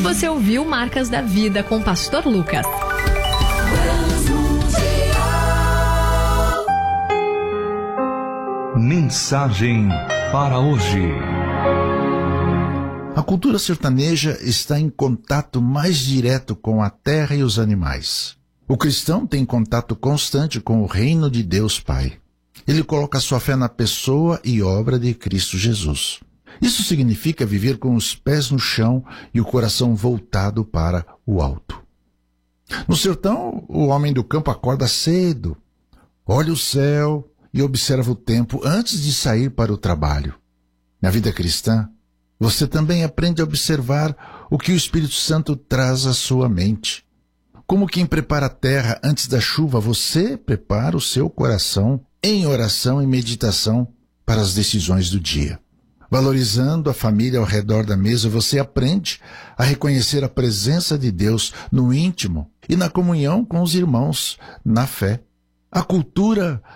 Você ouviu Marcas da Vida com o Pastor Lucas. Mensagem para hoje. A cultura sertaneja está em contato mais direto com a terra e os animais. O cristão tem contato constante com o reino de Deus Pai. Ele coloca sua fé na pessoa e obra de Cristo Jesus. Isso significa viver com os pés no chão e o coração voltado para o alto. No sertão, o homem do campo acorda cedo, olha o céu e observa o tempo antes de sair para o trabalho. Na vida cristã, você também aprende a observar o que o Espírito Santo traz à sua mente. Como quem prepara a terra antes da chuva, você prepara o seu coração em oração e meditação para as decisões do dia. Valorizando a família ao redor da mesa, você aprende a reconhecer a presença de Deus no íntimo e na comunhão com os irmãos, na fé. A cultura